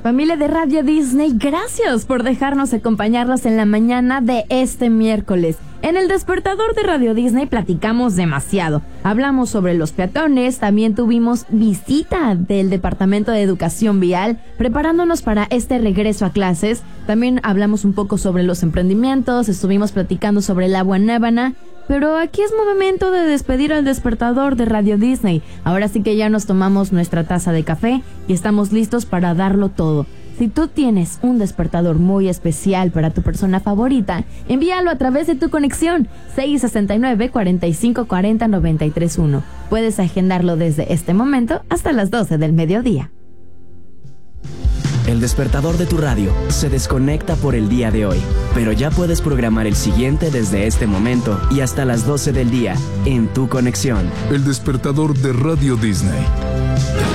Familia de Radio Disney, gracias por dejarnos acompañarlos en la mañana de este miércoles. En el despertador de Radio Disney platicamos demasiado. Hablamos sobre los peatones, también tuvimos visita del Departamento de Educación Vial, preparándonos para este regreso a clases. También hablamos un poco sobre los emprendimientos, estuvimos platicando sobre el agua Guanábana. Pero aquí es momento de despedir al despertador de Radio Disney. Ahora sí que ya nos tomamos nuestra taza de café y estamos listos para darlo todo. Si tú tienes un despertador muy especial para tu persona favorita, envíalo a través de tu conexión 669-4540-931. Puedes agendarlo desde este momento hasta las 12 del mediodía. El despertador de tu radio se desconecta por el día de hoy, pero ya puedes programar el siguiente desde este momento y hasta las 12 del día en tu conexión. El despertador de Radio Disney.